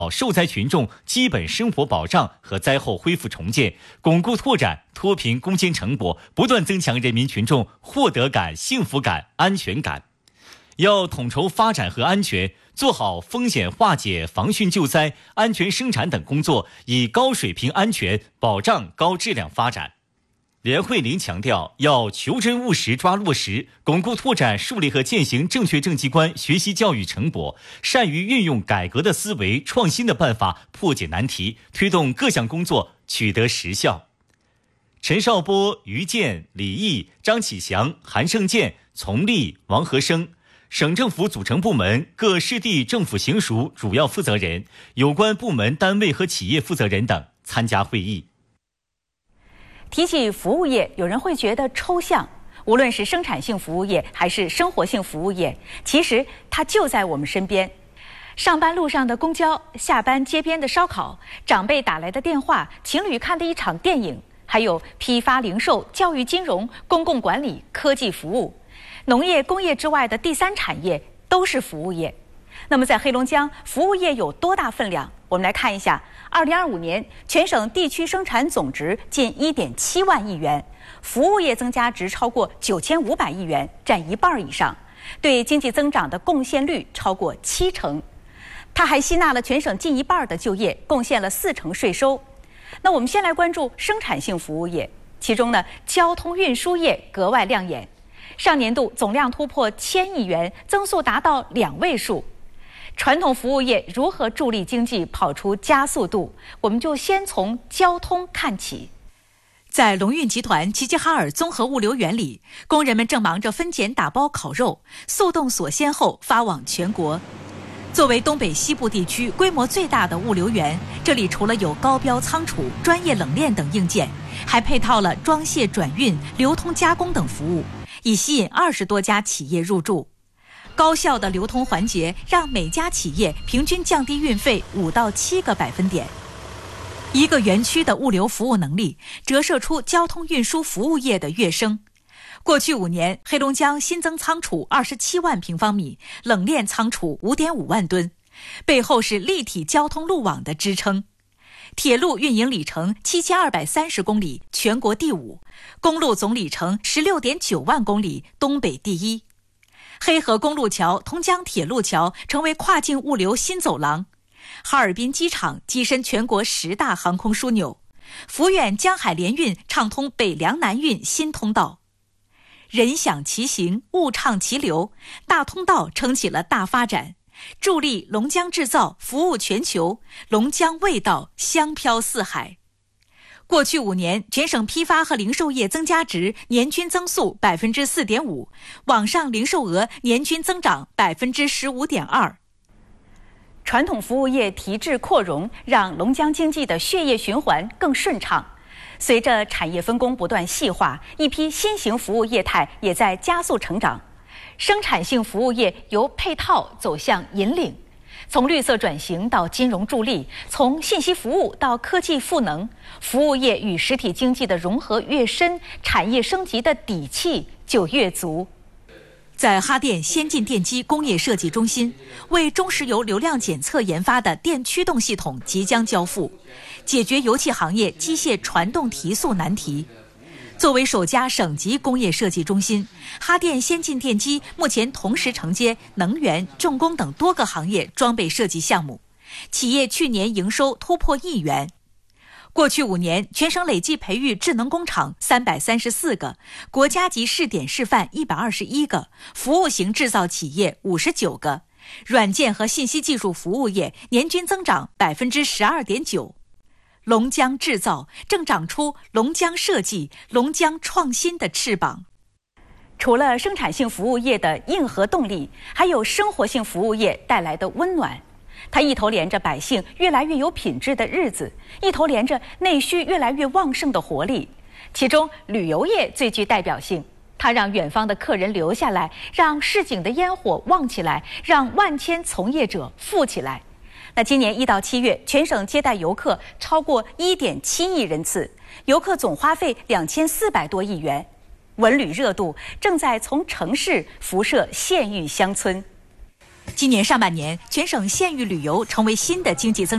受灾群众基本生活保障和灾后恢复重建，巩固拓展脱贫攻坚成果，不断增强人民群众获得感、幸福感、安全感。要统筹发展和安全，做好风险化解、防汛救灾、安全生产等工作，以高水平安全保障高质量发展。连惠林强调，要求真务实抓落实，巩固拓展树立和践行正确政绩观学习教育成果，善于运用改革的思维、创新的办法破解难题，推动各项工作取得实效。陈少波、于健、李毅、张启祥、韩胜建、丛立、王和生，省政府组成部门各市地政府行署主要负责人、有关部门单位和企业负责人等参加会议。 提起服务业，有人会觉得抽象，无论是生产性服务业还是生活性服务业，其实它就在我们身边。上班路上的公交，下班街边的烧烤，长辈打来的电话，情侣看的一场电影，还有批发零售、教育金融、公共管理、科技服务，农业工业之外的第三产业都是服务业。那么在黑龙江，服务业有多大分量？我们来看一下，2025年全省地区生产总值近1.7万亿元，服务业增加值超过9500亿元，占一半以上，对经济增长的贡献率超过70%。它还吸纳了全省近一半的就业，贡献了40%税收。那我们先来关注生产性服务业，其中呢，交通运输业格外亮眼，上年度总量突破1000亿元，增速达到2位数。传统服务业如何助力经济跑出加速度？我们就先从交通看起。在龙运集团齐齐哈尔综合物流园里，工人们正忙着分拣打包烤肉，速冻锁鲜后发往全国。作为东北西部地区规模最大的物流园，这里除了有高标仓储、专业冷链等硬件，还配套了装卸转运、流通加工等服务，以吸引20多家企业入驻。高效的流通环节让每家企业平均降低运费5到7个百分点。一个园区的物流服务能力折射出交通运输服务业的跃升。过去5年，黑龙江新增仓储27万平方米，冷链仓储5.5万吨，背后是立体交通路网的支撑。铁路运营里程7230公里，全国第5；公路总里程16.9万公里，东北第1。黑河公路桥、同江铁路桥成为跨境物流新走廊，哈尔滨机场跻身全国10大航空枢纽，抚远江海联运畅通北凉南运新通道。人享其行，物畅其流，大通道撑起了大发展，助力龙江制造服务全球，龙江味道香飘四海。过去5年，全省批发和零售业增加值年均增速4.5%，网上零售额年均增长15.2%。传统服务业提质扩容，让龙江经济的血液循环更顺畅。随着产业分工不断细化，一批新型服务业态也在加速成长。生产性服务业由配套走向引领。从绿色转型到金融助力，从信息服务到科技赋能，服务业与实体经济的融合越深，产业升级的底气就越足。在哈电先进电机工业设计中心，为中石油流量检测研发的电驱动系统即将交付，解决油气行业机械传动提速难题。作为首家省级工业设计中心，哈电先进电机目前同时承接能源、重工等多个行业装备设计项目，企业去年营收突破1亿元。过去5年，全省累计培育智能工厂334个，国家级试点示范121个，服务型制造企业59个，软件和信息技术服务业年均增长12.9%。龙江制造正长出龙江设计、龙江创新的翅膀。除了生产性服务业的硬核动力，还有生活性服务业带来的温暖。它一头连着百姓越来越有品质的日子，一头连着内需越来越旺盛的活力。其中旅游业最具代表性，它让远方的客人留下来，让市井的烟火旺起来，让万千从业者富起来。那今年1到7月，全省接待游客超过1.7亿人次，游客总花费2400多亿元，文旅热度正在从城市辐射县域乡村。 今年上半年，全省县域旅游成为新的经济增